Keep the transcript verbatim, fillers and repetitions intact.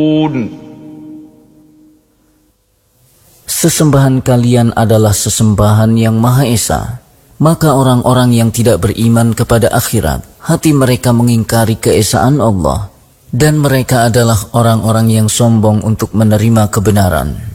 Sesembahan kalian adalah sesembahan yang Maha Esa. Maka orang-orang yang tidak beriman kepada akhirat, hati mereka mengingkari keesaan Allah, dan mereka adalah orang-orang yang sombong untuk menerima kebenaran.